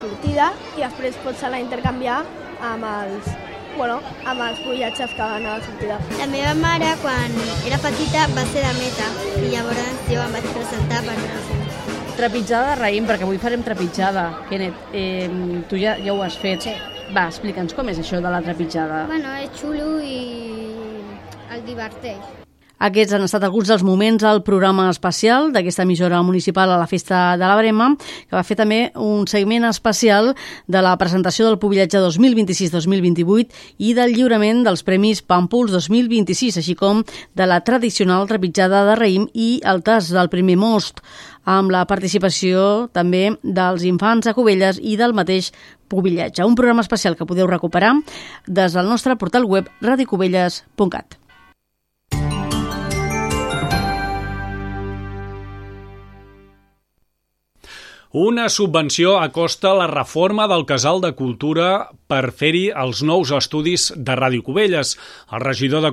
sortida i després pots anar a intercanviar amb els viatges que van a la sortida. La meva mare, quan era petita, va ser de Meta i llavors jo em vaig presentar per anar a fer. Trepitjada de raïm, perquè avui farem trepitjada. Kenneth, tu ja ho has fet. Sí. Va, explica'ns com és això de la trepitjada. Bueno, és xulo i el diverteix. Aquests han estat alguns dels moments al programa especial d'aquesta emissora municipal a la Festa de la Brema, que va fer també un segment especial de la presentació del Pubillatge 2026-2028 i del lliurament dels Premis Pàmpols 2026, així com de la tradicional trepitjada de raïm i el tas del primer most, amb la participació també dels infants a Cubelles i del mateix Pubillatge. Un programa especial que podeu recuperar des del nostre portal web radiocubelles.cat. Una subvenció acosta la reforma del Casal de Cultura per fer-hi els nous estudis de Ràdio Cubelles. El regidor de